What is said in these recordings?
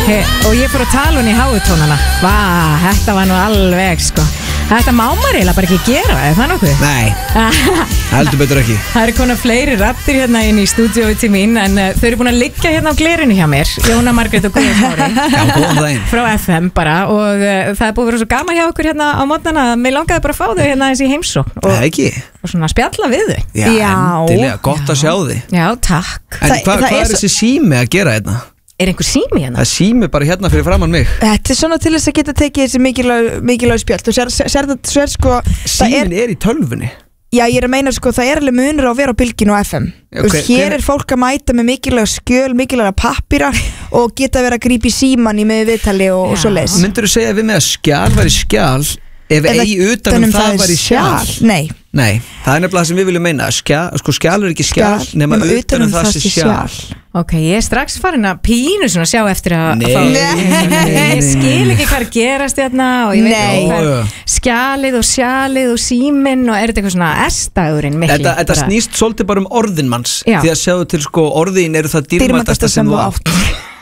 Og ég fór að tala hún í háutónana. Þetta var nú alveg sko. Þetta má maður eiginlega bara ekki gera, er það nokkuð? Nei, heldur betur ekki. Það eru konar fleiri raddir hérna inn í stúdíói til mín, en þau eru búin að liggja hérna á glerinu hjá mér, Jóna Margrét og Guðjón Smári. Já, góðan daginn. Frá FM bara, og það er búin að vera svo gaman hjá okkur hérna á mótnana að mig langaði bara að fá þau hérna eins í heimsókn. Það ekki. Og svona spjalla við þau. Já, endilega, gott að sjá þig. Já, takk. En hvað er þessi sími að gera hérna? Er einhver sími hérna? Það sími bara hérna fyrir framann mig. Þetta svona til þess að geta tekið þessi mikilvæg spjöld. Þú sér sko símin er í tölvunni. Já, ég að meina sko, það alveg munur á að vera á Bylginu og FM. Hér fólk að mæta með mikilvæg skjöl, mikilvæg pappíra og geta verið að grípa í síman í með viðtali og svo leys. Myndirðu segja við með að skjal væri skjal ef eigi utanum það væri skjal? Nei, það er nefnilega það sem við viljum meina. Skjal er ekki skjal nema utanum það sé skjal. Ok, ég er strax farin að pínu svona sjá eftir að fá. Ég skil ekki hvað gerast hérna og ég veit hvað skjalið og sjalið og síminn og er þetta eitthvað svona S-dagurinn mikli? Þetta snýst svolítið bara orðin manns. Því að sjáðu til sko orðin eru það dýrmætasta sem þú átt.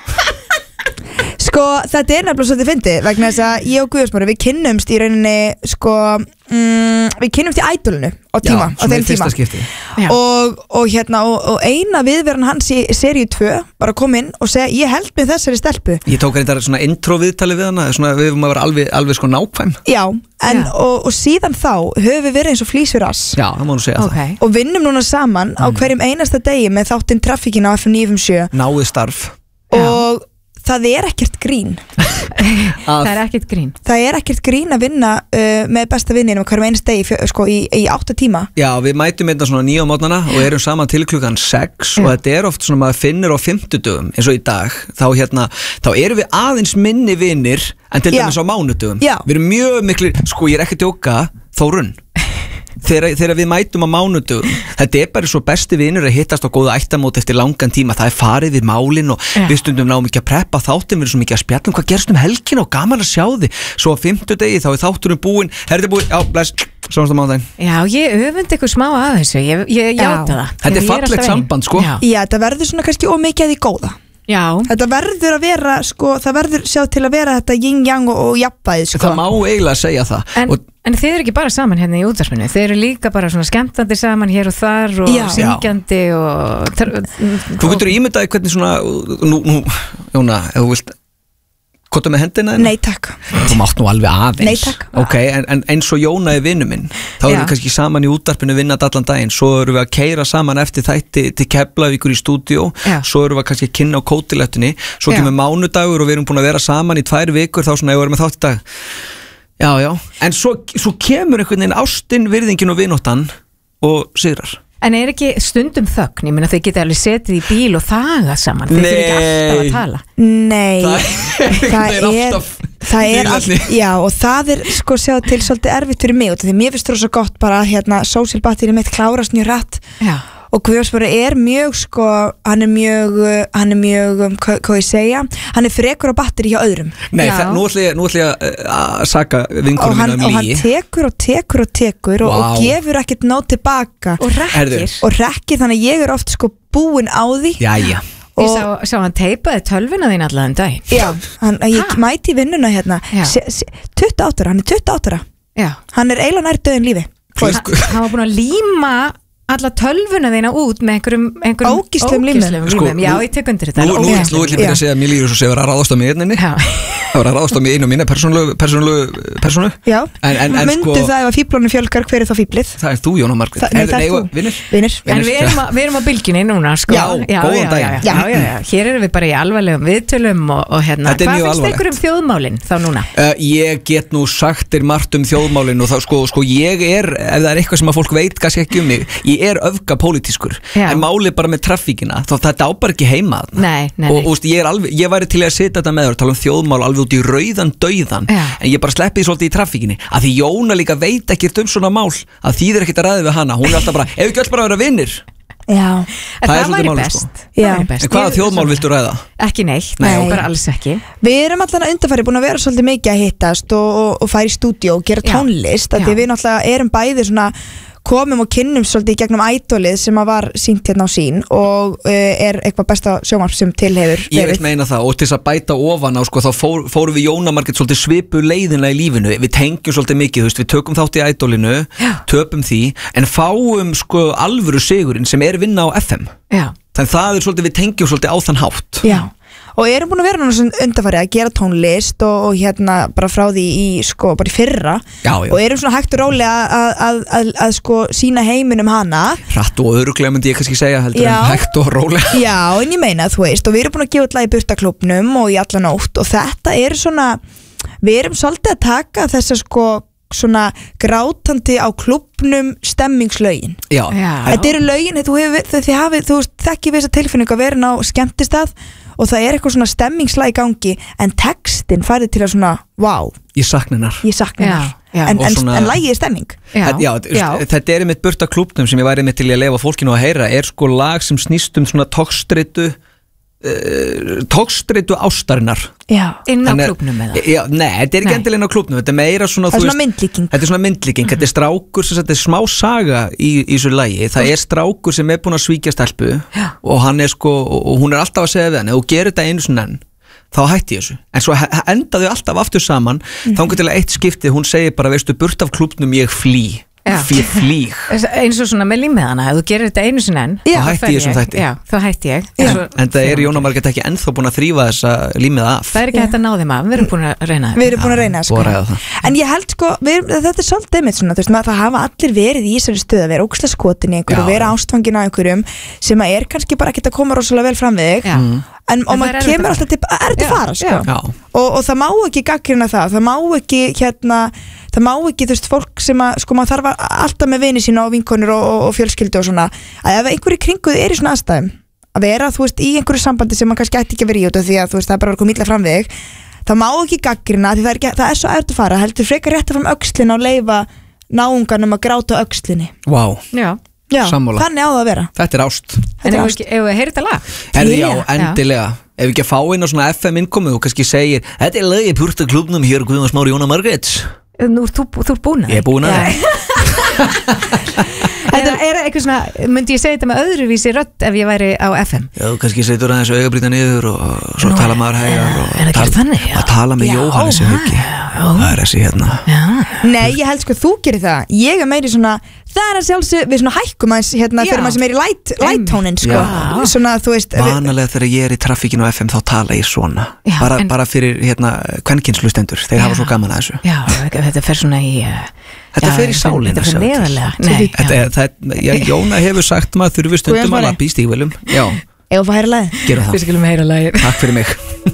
Sko, þetta er nefnilega svolítið fyndið vegna þess að ég og Guðjón Smári, við kynnumst í rauninni sko, við kynnumst í Ædolinu á þeim tíma og eina viðveran hans í seríu 2 bara kom inn og segja, ég held með þessari stelpu. Ég tók reyndar svona intro viðtali við hana, svona við höfum að vera alveg sko nákvæm. Já, og síðan þá höfum við verið eins og flís fyrir rass. Já, það má nú segja það. Og vinnum núna saman á hverjum einasta degi með þáttinn Traffíkin á FM 957. Náið starf. Og það er ekkert grín. Það er ekkert grín. Það er ekkert grín að vinna með besta vinninum hverjum einast degi sko, í 8 tíma. Já, við mætum einna svona 9 á mótnana og erum saman til klukkan 6 og þetta er oft svona maður finnir á 50dögum eins og í dag, þá erum við aðeins minni vinnir en til dæmis á mánudögum. Við erum mjög miklu, sko ég er ekki að djóka, Þórunn. Þegar við mætum á mánudögum, þetta er bara svo besti vinur að hittast á góða ættamót eftir langan tíma, það er farið við málin og við stundum náum ekki að preppa þáttum, við erum svo mikið að spjalla hvað gerst helgin og gaman að sjá þig, svo á 50 degi þá er þátturinn búinn, já, bless, sáumst á mánudaginn. Já, ég öfundi eitthvað smá að þessu, ég játa það. Þetta er fallegt samband, sko. Já, þetta verður svona kannski ómikið í góða. Já. Þetta verður að vera, sko, það verður sjá til að vera þetta yin-yang og jafnvægið, sko. Það má eiginlega segja það. En þið eru ekki bara saman hérna í útvarpinu, þið eru líka bara svona skemmtandi saman hér og þar og syngjandi og... Þú getur ímyndaði hvernig svona, nú, Jóna, ef þú vilt... Kottu með hendina? Nei, takk. Þú mátt nú alveg aðeins. Nei, takk. Ok, en eins og Jóna er vinnu minn, þá erum við kannski saman í útvarpinu vinnat allan daginn, svo erum við að keyra saman eftir þætti til Keflavíkur í stúdíó, svo erum við kannski að kynna á kótilettunni, svo kemur mánudagur og við erum búin að vera saman í 2 vikur, þá svona, ég var með þátt í dag. Já, en svo kemur einhvern veginn ástin, virðingin og vinóttan og sigrar. En er ekki stundum þögn? Ég meina þau geta alveg setið í bíl og þagað saman. Þau þurfi ekki alltaf að tala. Nei, það er allt, já, og það er sko sjá til svolítið erfitt fyrir mig, því mér finnst það svo gott bara hérna social battery mitt klárast mjög rætt. Já. Og Guðjón Smári er mjög sko, hann er mjög hvað ég segja, hann er frekur á batteri hjá öðrum. Nei, nú ætla ég að saka vinkonum mína og hann tekur og gefur ekkert nóg tilbaka og rekkir, þannig að ég er oft sko búin á því. Jæja. Ég sá hann teipaði tölvuna þín allan dag. Já, ég mæti í vinnuna hérna 28 ára, hann er 28 ára. Já. Hann er eiginlega nær döðin lífi. Hann var búin að líma alla tölvuna þína út með einhverjum ógíslum límum. Já, ég tek undir þetta. Nú vil ég byrja að segja að mér líður svo að ráðast á mig einninni. Það var að ráðast á mig einu og mína persónu. Já, myndu það ef að fíblónu fjölgar, hver er þá fíblið? Það er þú, Jóna Margrét. Nei, það er þú. Vinir. En við erum á bylginni núna, sko. Já, góðan daginn. Já, hér erum við bara í alvarlegum viðtölum og hérna. Hvað finnst ykkur þjóðmálin þá núna? Ég get nú sagt þér margt þjóðmálin og sko ég er, ef það er eitthvað sem að fólk veit kannski ekki um mig, ég er öfga pólitískur, en málið bara með traffíkina, þá þetta á bara ekki heima. Nei. Og ég væri til að setja þetta með þér, tala þjóðmál alveg út í rauðan dauðan, en ég bara sleppi því svolítið í traffíkinni, að því Jóna líka veit ekkert svona mál, að þýðir ekkert að ræða við hana, hún er alltaf bara, ef ekki öll bara að vera vinnir. Já, það væri best. En hvaða þjóðmál viltu ræða? Ekki neitt, bara alls ekki. Við erum allan að undanfæri búin að vera svolítið mikið að hittast og fara í stúdíó og gera tónlist, að við náttúrulega erum bæði svona komum og kynnum svolítið í gegnum Idolið sem að var sýnt hérna á Sín og eitthvað besta sjónvarp sem til hefur verið. Ég vil meina það og til þess að bæta ofan á sko, þá fórum við Jóna Margrét svolítið svipu leiðinlega í lífinu, við tengjum svolítið mikið, þú veist, við tökum þátt í Idolinu, töpum því en fáum sko alvöru sigurinn sem vinna á FM. Já. Þannig það svolítið, við tengjum svolítið á þann hátt. Já. Og erum búin að vera náttúrulega undanfarið að gera tónlist og hérna bara frá því í sko bara í fyrra og erum svona hægt og rólega að sko sína heiminum hana hratt og örugglega myndi ég kannski segja heldur en hægt og rólega. Já, en ég meina þú veist og við erum búin að gefa út lag í Burtaklúbbnum og í alla nótt og þetta svona við erum svolítið að taka þessa sko svona grátandi á klúbbnum stemmingslögin. Já. Þetta eru lögin, þú þekki við þessa tilfinningu að vera á skemmtistað og það eitthvað svona stemmingslag í gangi en textin færði til að svona wow. Ég sakna hennar. En lagið stemming. Já. Þetta einmitt Burtaklúbbnum sem ég væri einmitt til að leyfa fólkinu að heyra sko lag sem snýst svona tókstreitu ástarinnar. Já, inn á klúbbnum eða? Já, nei, þetta ekki endilega inn á klúbbnum, þetta meira svona það svona myndlíking. Þetta svona myndlíking, þetta strákur sem þetta smá saga í þessu lagi, það strákur sem búin að svíkja stelpu og hann sko, og hún alltaf að segja við hann, ef þú gerir þetta einu svona enn þá hætti ég þessu, en svo endaðu alltaf aftur saman, þangað til að eitt skiptið hún segir bara, veistu, burt af klúbbnum ég flý. Ég flýg eins og svona með límiðana, ef þú gerir þetta einu sinni enn þá hætti ég svona þætti. Þá hætti ég en það Jóna Margrét ekki ennþá búin að þrífa þessa límiða af. Það ekki hægt að ná þeim af, við erum búin að reyna þetta. Við erum búin að reyna sko. En ég held sko, þetta svolítið einmitt svona, þú veist, það hafa allir verið í þessari stöð að vera ógeðslega skotin í einhverju, vera ástfangin á einhverjum sem að kannski bara ekkert að koma rosalega vel fram við þig en maður kemur alltaf til að fara sko. Og það má ekki gaggrina það má ekki það má ekki, þú veist, fólk sem að sko maður þarf alltaf með vini sína og vinkonur og fjölskyldu og svona, að ef einhverju kringuð í svona aðstæðum, að vera, þú veist, í einhverju sambandi sem maður kannski ætti ekki að vera í út af því að þú veist, það bara komið illa fram við þig, það má ekki gaggrina því það svo erfitt að fara, heldur frekar rétta fram öxlina og leyfa náunganum að gráta á öxlinni. Vá. Já, sammála. Þannig á það að vera. Þetta ást. En ef við heyrir þetta lag? Já, endilega. Ef við ekki að fá inn á svona FM innkomið og kannski segir, þetta lagið Burtaklúbbnum hér Guðjón Smári Jóna Margrét. Þú ert búin að? Ég búin að. Þetta eitthvað svona, myndi ég segja þetta með öðruvísi rödd ef ég væri á FM? Já, kannski setur aðeins augabrýta niður og svo tala maður hægar og tala með Jóhannes Hauki. Það þessi hérna. Nei, ég held sko þú gerir það. Ég meiri svona, það að sjálfsög við svona hækkum aðeins hérna fyrir maður sem í light-tónin sko. Svona, þú veist. Vanalega þegar ég í traffíkinu á FM þá tala ég svona. Bara fyrir hérna kvenkynslustendur. Þeir hafa svo gaman að þessu. Já, þetta fer svona í Þetta fer í sálina. Þetta fer neðarlega. Jóna hefur sagt maður þurfi stundum að lappa í stígvélum. Já. Ef þú fær að heyra lagið. Gera það. Við skulum heyra lagið. Takk fyrir mig.